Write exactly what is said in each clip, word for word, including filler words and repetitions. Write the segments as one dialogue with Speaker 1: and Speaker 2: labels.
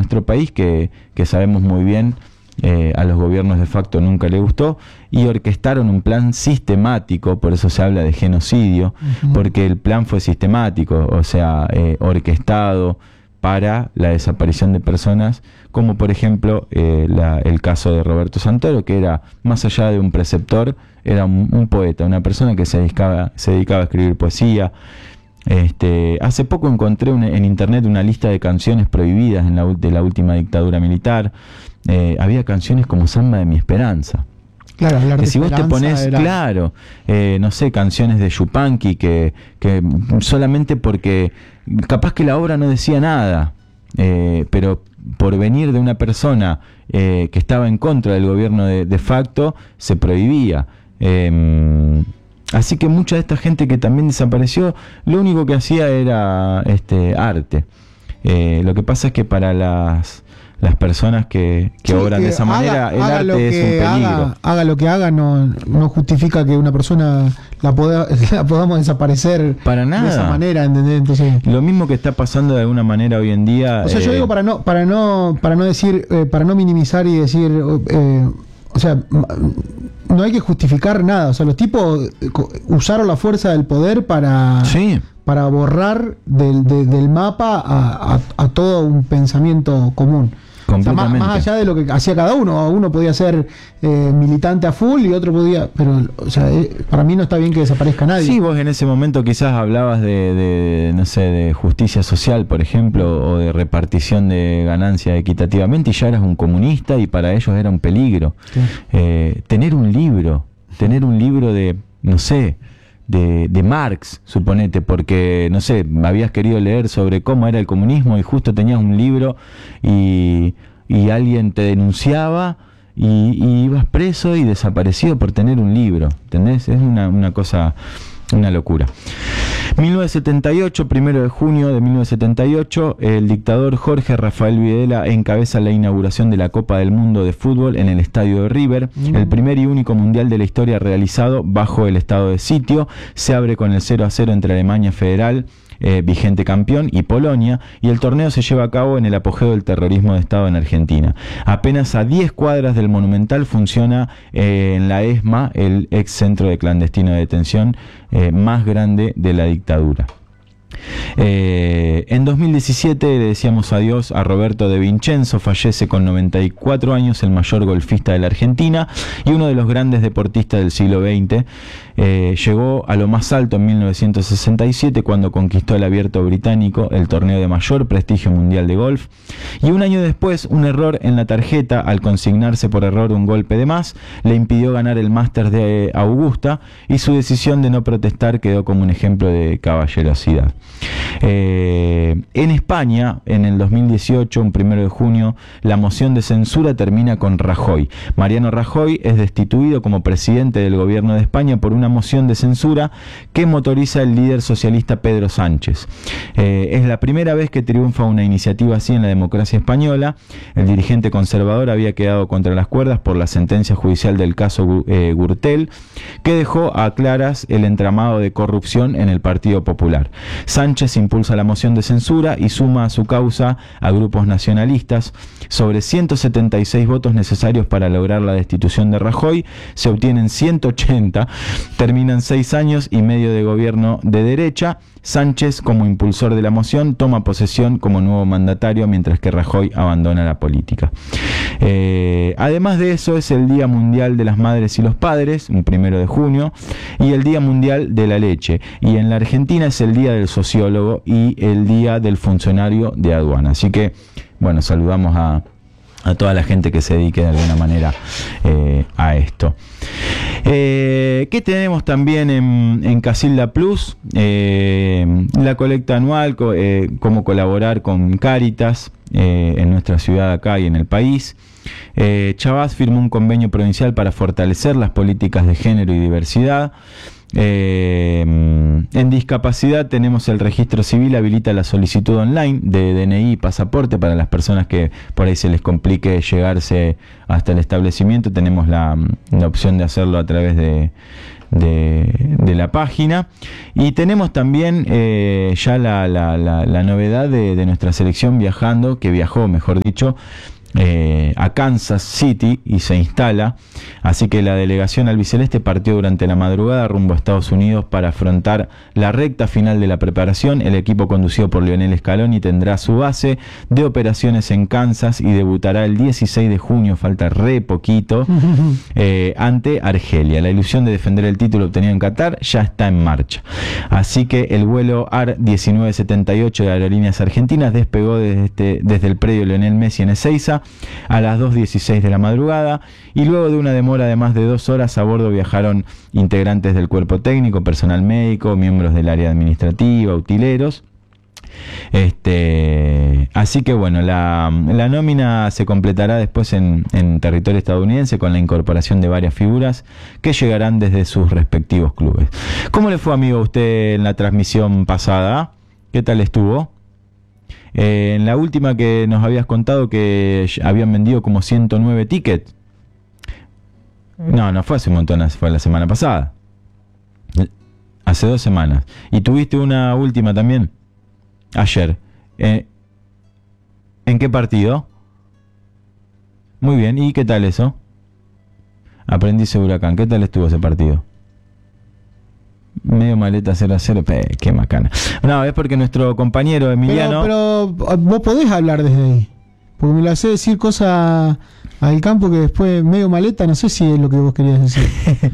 Speaker 1: nuestro país que, que sabemos muy bien eh, a los gobiernos de facto nunca le gustó, y orquestaron un plan sistemático, por eso se habla de genocidio, uh-huh. porque el plan fue sistemático, o sea, eh, orquestado para la desaparición de personas, como por ejemplo eh, la, el caso de Roberto Santoro, que era, más allá de un preceptor, era un, un poeta, una persona que se dedicaba, se dedicaba a escribir poesía. Este, hace poco encontré una, en internet una lista de canciones prohibidas en la, de la última dictadura militar. Eh, había canciones como Samba de mi Esperanza.
Speaker 2: Claro, hablar
Speaker 1: que
Speaker 2: de
Speaker 1: si vos te pones,
Speaker 2: era...
Speaker 1: claro, eh, no sé, canciones de Yupanqui que, que solamente porque capaz que la obra no decía nada, eh, pero por venir de una persona eh, que estaba en contra del gobierno de, de facto, se prohibía. Eh, así que mucha de esta gente que también desapareció, lo único que hacía era este arte. Eh, lo que pasa es que para las las personas que, que sí, obran que de esa haga, manera, el
Speaker 2: haga
Speaker 1: arte es un peligro.
Speaker 2: Haga, haga lo que haga, no, no justifica que una persona la, poda, la podamos desaparecer
Speaker 1: para nada.
Speaker 2: De esa manera, ¿entendés? Entonces,
Speaker 1: lo mismo que está pasando de alguna manera hoy en día.
Speaker 2: O sea, eh, yo digo para no, para no, para no decir, eh, para no minimizar y decir, eh, o sea, no hay que justificar nada. O sea, los tipos usaron la fuerza del poder para.
Speaker 1: Sí.
Speaker 2: para borrar del, de, del mapa a, a, a todo un pensamiento común. O sea, más, más allá de lo que hacía cada uno, uno podía ser eh, militante a full y otro podía, pero o sea, eh, para mí no está bien que desaparezca nadie.
Speaker 1: Sí, vos en ese momento quizás hablabas de, de, no sé, de justicia social, por ejemplo, o de repartición de ganancias equitativamente, y ya eras un comunista y para ellos era un peligro. Sí. Eh, tener un libro, tener un libro de, no sé, De, de Marx, suponete, porque, no sé, habías querido leer sobre cómo era el comunismo y justo tenías un libro y, y alguien te denunciaba y, y ibas preso y desaparecido por tener un libro, ¿entendés? Es una, una cosa, una locura. mil novecientos setenta y ocho, primero de junio de mil novecientos setenta y ocho, el dictador Jorge Rafael Videla encabeza la inauguración de la Copa del Mundo de Fútbol en el estadio de River, mm. el primer y único mundial de la historia realizado bajo el estado de sitio. Se abre con el cero a cero entre Alemania Federal, eh, vigente campeón, y Polonia, y el torneo se lleva a cabo en el apogeo del terrorismo de Estado en Argentina. Apenas a diez cuadras del Monumental funciona eh, en la ESMA, el ex centro de clandestino de detención eh, más grande de la dictadura. Eh, en dos mil diecisiete le decíamos adiós a Roberto De Vincenzo, fallece con noventa y cuatro años, el mayor golfista de la Argentina y uno de los grandes deportistas del siglo veinte. Eh, llegó a lo más alto en mil novecientos sesenta y siete cuando conquistó el Abierto Británico, el torneo de mayor prestigio mundial de golf, y un año después un error en la tarjeta, al consignarse por error un golpe de más, le impidió ganar el Masters de Augusta, y su decisión de no protestar quedó como un ejemplo de caballerosidad. Eh, en España, en el dos mil dieciocho, un primero de junio, la moción de censura termina con Rajoy. Mariano Rajoy es destituido como presidente del gobierno de España por una moción de censura que motoriza el líder socialista Pedro Sánchez. Eh, es la primera vez que triunfa una iniciativa así en la democracia española. El dirigente conservador había quedado contra las cuerdas por la sentencia judicial del caso eh, Gürtel, que dejó a claras el entramado de corrupción en el Partido Popular. Sánchez impulsa la moción de censura y suma a su causa a grupos nacionalistas. Sobre ciento setenta y seis votos necesarios para lograr la destitución de Rajoy, se obtienen ciento ochenta, terminan seis años y medio de gobierno de derecha. Sánchez, como impulsor de la moción, toma posesión como nuevo mandatario, mientras que Rajoy abandona la política. Eh, además de eso, es el Día Mundial de las Madres y los Padres, un primero de junio, y el Día Mundial de la Leche. Y en la Argentina es el Día del Sociólogo y el Día del Funcionario de Aduana. Así que, bueno, saludamos a, a toda la gente que se dedique de alguna manera eh, a esto. Eh, ¿Qué tenemos también en, en Casilda Plus? Eh, la colecta anual, co, eh, cómo colaborar con Cáritas eh, en nuestra ciudad acá y en el país. Eh, Chavás firmó un convenio provincial para fortalecer las políticas de género y diversidad. Eh, en discapacidad tenemos el registro civil, habilita la solicitud online de D N I y pasaporte para las personas que por ahí se les complique llegarse hasta el establecimiento. Tenemos la, la opción de hacerlo a través de, de, de la página. Y tenemos también eh, ya la, la, la, la novedad de, de nuestra selección viajando, que viajó, mejor dicho, Eh, a Kansas City y se instala, así que la delegación albiceleste partió durante la madrugada rumbo a Estados Unidos para afrontar la recta final de la preparación. El equipo conducido por Lionel Scaloni tendrá su base de operaciones en Kansas y debutará el dieciséis de junio, falta re poquito, eh, ante Argelia. La ilusión de defender el título obtenido en Qatar ya está en marcha, así que el vuelo A R diecinueve setenta y ocho de Aerolíneas Argentinas despegó desde, este, desde el predio Lionel Messi en Ezeiza a las dos dieciséis de la madrugada, y luego de una demora de más de dos horas a bordo viajaron integrantes del cuerpo técnico, personal médico, miembros del área administrativa, utileros. Este, así que bueno, la, la nómina se completará después en, en territorio estadounidense con la incorporación de varias figuras que llegarán desde sus respectivos clubes. ¿Cómo le fue, amigo, a usted en la transmisión pasada? ¿Qué tal estuvo? Eh, en la última que nos habías contado que habían vendido como ciento nueve tickets. No, no fue hace un montón, fue la semana pasada. Hace dos semanas. ¿Y tuviste una última también? Ayer. Eh, ¿En qué partido? Muy bien, ¿y qué tal eso? Aprendiz de Huracán, ¿qué tal estuvo ese partido? Medio maleta cero a cero, Pe, qué macana. No, es porque nuestro compañero Emiliano...
Speaker 2: Pero, pero vos podés hablar desde ahí, porque me lo hace decir cosas al campo que después medio maleta, no sé si es lo que vos querías decir.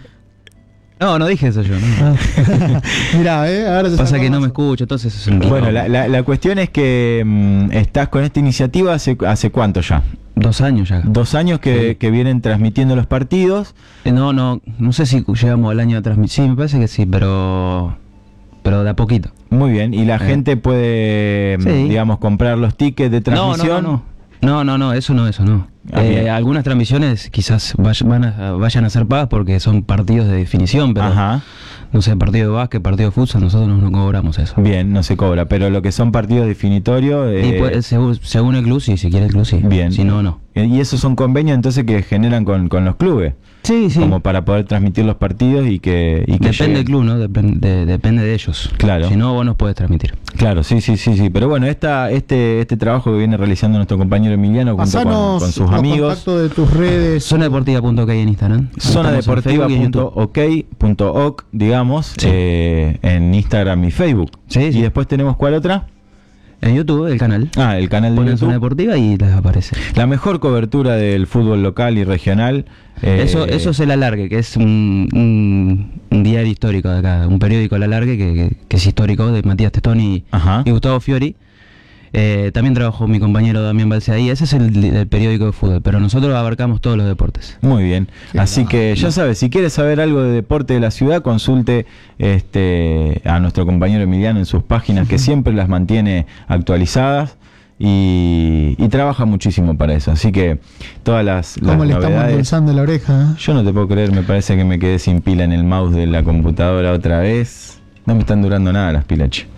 Speaker 3: No, no dije eso yo, ¿no?
Speaker 2: Ah. Mirá, eh, ahora se
Speaker 3: pasa que no me escucho, entonces es un...
Speaker 1: Bueno, la, la, la cuestión es que mmm, estás con esta iniciativa hace, hace cuánto ya.
Speaker 3: Dos años ya.
Speaker 1: Dos años que, sí. que vienen transmitiendo los partidos.
Speaker 3: Eh, no, no, no sé si llegamos al año de transmisión. Sí, me parece que sí, pero pero de a poquito.
Speaker 1: Muy bien, y la eh. gente puede,
Speaker 3: sí.
Speaker 1: digamos, comprar los tickets de transmisión.
Speaker 3: No, no, no, no, no, no eso no, eso no. Ah, eh, algunas transmisiones quizás vayan, van a, vayan a ser pagas porque son partidos de definición, pero... Ajá. No sé, partido de básquet, partido de futsal, nosotros no, no cobramos eso.
Speaker 1: Bien, no se cobra, pero lo que son partidos definitorios...
Speaker 3: Eh, pues, según, según el club, sí, si quiere el club, sí.
Speaker 1: Bien.
Speaker 3: Si no, no.
Speaker 1: Y esos son convenios entonces que generan con, con los clubes.
Speaker 3: Sí, sí.
Speaker 1: Como para poder transmitir los partidos y que... Y que
Speaker 3: depende
Speaker 1: lleguen.
Speaker 3: del club, ¿no? Depende de, depende de ellos.
Speaker 1: Claro.
Speaker 3: Si no, vos nos podés transmitir.
Speaker 1: Claro, sí, sí, sí, sí. Pero bueno, esta, este, este trabajo que viene realizando nuestro compañero Emiliano junto con, con sus amigos...
Speaker 2: de tus redes.
Speaker 3: Zona deportiva punto ok en Instagram.
Speaker 1: Zona deportiva punto ok punto ok, digamos, sí. eh, en Instagram y Facebook.
Speaker 3: Sí, sí.
Speaker 1: Y después tenemos, ¿cuál otra?
Speaker 3: En YouTube, el canal.
Speaker 1: Ah, el canal de
Speaker 3: Ponen
Speaker 1: YouTube.
Speaker 3: Zona Deportiva y les aparece.
Speaker 1: La mejor cobertura del fútbol local y regional.
Speaker 3: Eh, eso, eso es El Alargue, que es un, un, un diario histórico de acá, un periódico El Alargue que, que, que es histórico, de Matías Testoni y, y Gustavo Fiori. Eh, también trabajó mi compañero Damián Balse ahí. Ese es el, el periódico de fútbol, pero nosotros abarcamos todos los deportes.
Speaker 1: Muy bien.
Speaker 2: Qué
Speaker 1: Así
Speaker 2: no,
Speaker 1: que ya
Speaker 2: no.
Speaker 1: sabes, si quieres saber algo de deporte de la ciudad, consulte este a nuestro compañero Emiliano en sus páginas, que siempre las mantiene actualizadas y, y trabaja muchísimo para eso. Así que todas las, las
Speaker 2: ¿Cómo le
Speaker 1: novedades,
Speaker 2: estamos endulzando la oreja? ¿eh?
Speaker 1: Yo no te puedo creer, me parece que me quedé sin pila en el mouse de la computadora otra vez. No me están durando nada las pilas, che.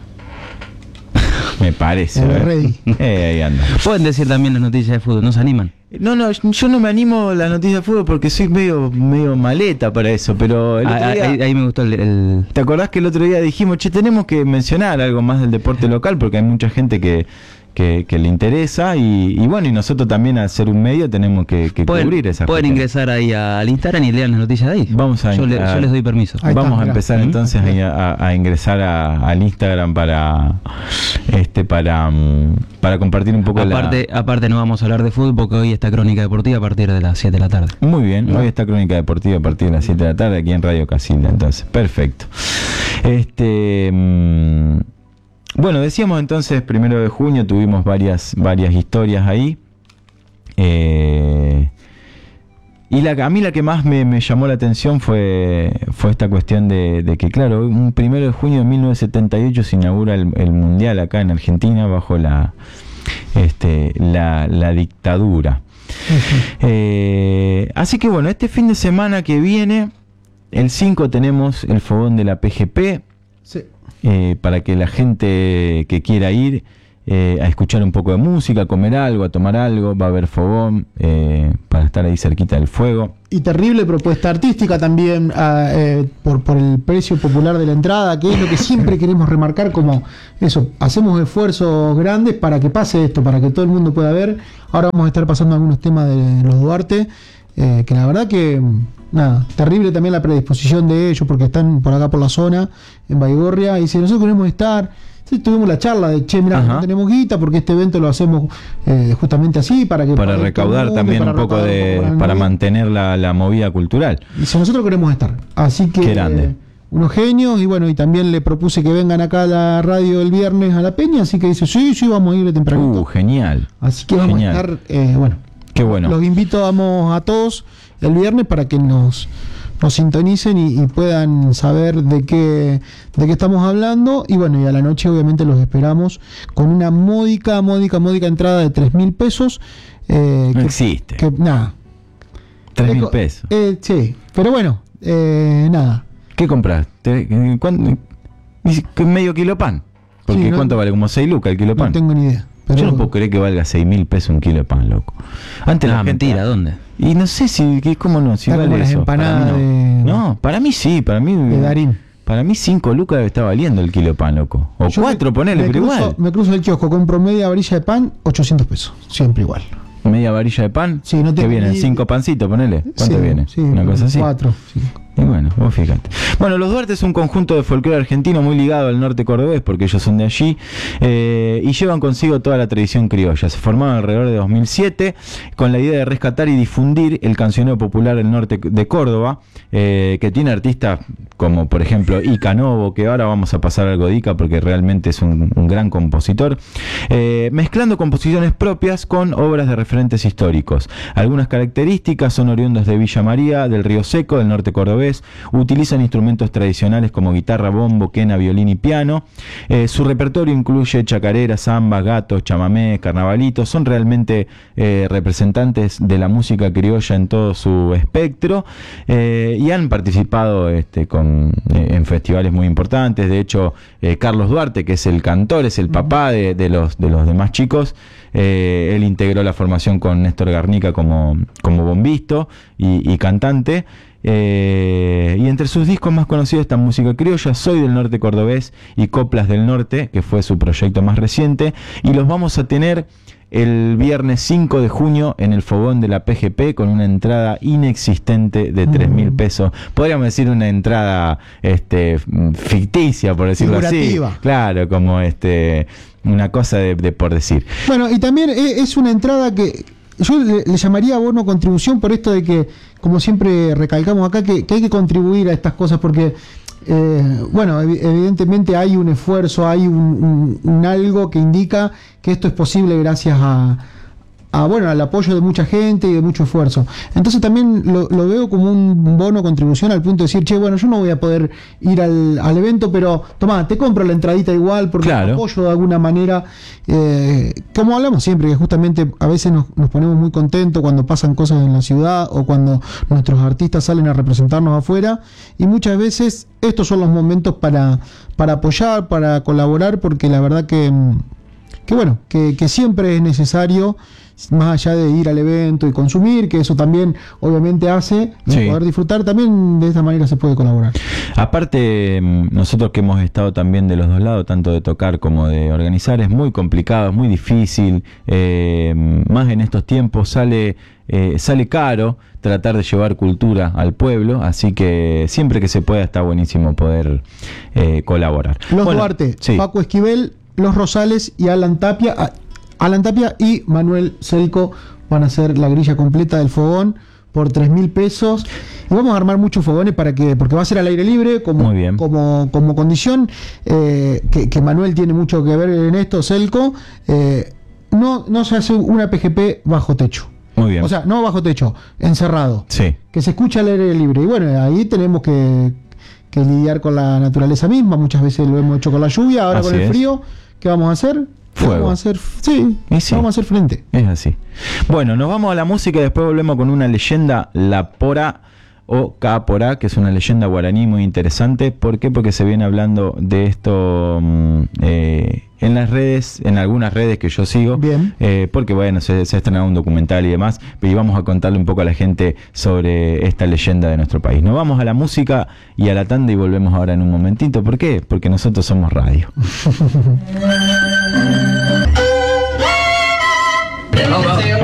Speaker 1: Me parece.
Speaker 2: El
Speaker 1: ¿eh?
Speaker 2: rey.
Speaker 1: Eh, ahí anda.
Speaker 3: Pueden decir también las noticias de fútbol, ¿no se animan?
Speaker 1: No, no, yo no me animo a la noticia de fútbol porque soy medio, medio maleta para eso, pero el otro
Speaker 3: Ah,
Speaker 1: día,
Speaker 3: ahí, ahí me gustó el, el...
Speaker 1: ¿te acordás que el otro día dijimos, che, tenemos que mencionar algo más del deporte local porque hay mucha gente que, que, que le interesa y, y bueno, y nosotros también al ser un medio tenemos que, que
Speaker 3: pueden,
Speaker 1: cubrir esa
Speaker 3: Pueden ingresar ahí al Instagram y lean las noticias de ahí.
Speaker 1: Vamos a,
Speaker 3: yo, le,
Speaker 1: a,
Speaker 3: yo les doy permiso.
Speaker 2: Ahí
Speaker 1: Vamos
Speaker 2: está,
Speaker 1: a
Speaker 2: mirá.
Speaker 1: empezar
Speaker 3: ¿Mm?
Speaker 1: entonces a, a, a ingresar a, al Instagram para este para, um, para compartir un poco
Speaker 3: aparte,
Speaker 1: la...
Speaker 3: aparte no vamos a hablar de fútbol porque hoy está Crónica Deportiva a partir de las siete de la tarde.
Speaker 1: Muy bien, hoy está Crónica Deportiva a partir de las siete de la tarde aquí en Radio Casilda, entonces, perfecto. Este... Um, Bueno, decíamos entonces, primero de junio tuvimos varias, varias historias ahí. Eh, y la, a mí la que más me, me llamó la atención fue, fue esta cuestión de, de que, claro, un primero de junio de mil novecientos setenta y ocho se inaugura el, el Mundial acá en Argentina bajo la, este, la, la dictadura. Uh-huh. Eh, así que bueno, este fin de semana que viene, el cinco tenemos el fogón de la P G P.
Speaker 2: Sí.
Speaker 1: Eh, para que la gente que quiera ir eh, a escuchar un poco de música, a comer algo, a tomar algo, va a haber fogón eh, para estar ahí cerquita del fuego.
Speaker 2: Y terrible propuesta artística también eh, por, por el precio popular de la entrada, que es lo que siempre queremos remarcar, como eso, hacemos esfuerzos grandes para que pase esto, para que todo el mundo pueda ver. Ahora vamos a estar pasando algunos temas de los Duarte, eh, que la verdad que, nada, terrible también la predisposición de ellos, porque están por acá por la zona, en Baigorria, y si nosotros queremos estar... Sí, tuvimos la charla de, che, mira, no tenemos guita porque este evento lo hacemos eh, justamente así, para que...
Speaker 1: Para, para recaudar mundo, también para un poco de... Un poco para mantener la, la movida cultural.
Speaker 2: Y si nosotros queremos estar. Así que...
Speaker 1: Qué grande.
Speaker 2: Eh, unos genios, y bueno, y también le propuse que vengan acá a la radio el viernes a la Peña, así que dice, sí, sí, vamos a ir de tempranito.
Speaker 1: Uh, genial.
Speaker 2: Así que vamos genial. a estar, eh, bueno.
Speaker 1: Qué bueno.
Speaker 2: Los invitamos a todos el viernes para que nos... nos sintonicen y, y puedan saber de qué de qué estamos hablando. Y bueno, y a la noche obviamente los esperamos con una módica, módica, módica entrada de tres mil pesos.
Speaker 1: Eh, no que, existe.
Speaker 2: Que, nada.
Speaker 1: Tres mil pesos.
Speaker 2: Eh, sí, pero bueno, eh, nada.
Speaker 1: ¿Qué compraste? ¿Medio kilo de pan? Porque sí, no, ¿cuánto vale? Como seis lucas el kilo de pan.
Speaker 2: No tengo ni idea.
Speaker 1: Pero yo no puedo creer que valga seis mil pesos un kilo de pan, loco. Antes
Speaker 3: no,
Speaker 1: la gente,
Speaker 3: mentira, ¿dónde?
Speaker 1: Y no sé si, ¿cómo no? Si
Speaker 2: Está
Speaker 1: vale
Speaker 2: como
Speaker 1: eso.
Speaker 2: Las empanadas
Speaker 1: para mí no.
Speaker 2: de...
Speaker 1: no, para mí sí, para mí...
Speaker 2: De Darín.
Speaker 1: Para mí cinco lucas debe estar valiendo el kilo de pan, loco. O yo cuatro, me, ponele,
Speaker 2: me
Speaker 1: pero
Speaker 2: cruzo,
Speaker 1: igual.
Speaker 2: Me cruzo el kiosco, compro media varilla de pan, ochocientos pesos. Siempre igual.
Speaker 1: ¿Media varilla de pan?
Speaker 2: Sí, no te...
Speaker 1: ¿Qué vienen? ¿Cinco pancitos, ponele? ¿Cuánto
Speaker 2: sí,
Speaker 1: viene?
Speaker 2: Sí,
Speaker 1: ¿Una cosa así?
Speaker 2: Cuatro, cinco.
Speaker 1: Y bueno, vos fíjate. Bueno, Los Duarte es un conjunto de folclore argentino muy ligado al norte cordobés, porque ellos son de allí, eh, y llevan consigo toda la tradición criolla. Se formaron alrededor de dos mil siete con la idea de rescatar y difundir el cancionero popular del norte de Córdoba, eh, que tiene artistas como, por ejemplo, Ica Novo, que ahora vamos a pasar algo de Ica porque realmente es un, un gran compositor, eh, mezclando composiciones propias con obras de referentes históricos. Algunas características son oriundas de Villa María, del Río Seco, del norte cordobés. Utilizan instrumentos tradicionales como guitarra, bombo, quena, violín y piano. Eh, su repertorio incluye chacareras, zambas, gatos, chamamés, carnavalitos. Son realmente eh, representantes de la música criolla en todo su espectro, eh, y han participado este, con, eh, en festivales muy importantes. De hecho, eh, Carlos Duarte, que es el cantor, es el papá de, de, los, de los demás chicos. Eh, él integró la formación con Néstor Garnica como, como bombisto y, y cantante. Eh, y entre sus discos más conocidos está Música Criolla, Soy del Norte Cordobés y Coplas del Norte, que fue su proyecto más reciente, y los vamos a tener el viernes cinco de junio en el fogón de la P G P con una entrada inexistente de tres mil pesos. Podríamos decir una entrada este, ficticia, por decirlo así. Claro, como este una cosa de, de por decir.
Speaker 2: Bueno, y también es una entrada que yo le, le llamaría bono contribución, por esto de que, como siempre recalcamos acá, que, que hay que contribuir a estas cosas, porque eh, bueno, evidentemente hay un esfuerzo, hay un, un, un algo que indica que esto es posible gracias a, a bueno, al apoyo de mucha gente y de mucho esfuerzo. Entonces también lo, lo veo como un bono contribución, al punto de decir, che, bueno, yo no voy a poder ir al, al evento, pero tomá, te compro la entradita igual, porque
Speaker 1: claro,
Speaker 2: apoyo de alguna manera, eh, como hablamos siempre, que justamente a veces nos, nos ponemos muy contentos cuando pasan cosas en la ciudad o cuando nuestros artistas salen a representarnos afuera, y muchas veces estos son los momentos para, para apoyar, para colaborar, porque la verdad que, que bueno, que, que siempre es necesario, más allá de ir al evento y consumir, que eso también obviamente hace, sí, poder disfrutar, también de esta manera se puede colaborar.
Speaker 1: Aparte, nosotros que hemos estado también de los dos lados, tanto de tocar como de organizar, es muy complicado, es muy difícil, eh, más en estos tiempos sale, eh, sale caro tratar de llevar cultura al pueblo, así que siempre que se pueda está buenísimo poder eh, colaborar.
Speaker 2: Los bueno, Duarte, sí, Paco Esquivel, Los Rosales y Alan Tapia, Alan Tapia y Manuel Celco van a hacer la grilla completa del fogón por tres mil pesos. Y vamos a armar muchos fogones para que, porque va a ser al aire libre como,
Speaker 1: Muy bien.
Speaker 2: como, como condición, eh, que, que Manuel tiene mucho que ver en esto, Celco. Eh, no, no se hace una P G P bajo techo.
Speaker 1: Muy bien.
Speaker 2: O sea, no bajo techo, encerrado.
Speaker 1: Sí.
Speaker 2: Que se escucha al aire libre. Y bueno, ahí tenemos que, que lidiar con la naturaleza misma. Muchas veces lo hemos hecho con la lluvia, ahora
Speaker 1: Así
Speaker 2: con el
Speaker 1: es.
Speaker 2: frío. ¿Qué vamos a hacer?
Speaker 1: Fuego.
Speaker 2: Vamos a hacer, sí,
Speaker 1: sí,
Speaker 2: vamos a hacer frente.
Speaker 1: Es así. Bueno, nos vamos a la música y después volvemos con una leyenda, La Pora o Cápora, que es una leyenda guaraní muy interesante. ¿Por qué? Porque se viene hablando de esto eh, en las redes, en algunas redes que yo sigo.
Speaker 2: Bien.
Speaker 1: Eh, porque bueno, se, se ha estrenado un documental y demás, y vamos a contarle un poco a la gente sobre esta leyenda de nuestro país. Nos vamos a la música y a la tanda y volvemos ahora en un momentito. ¿Por qué? Porque nosotros somos radio.
Speaker 4: Oh, well.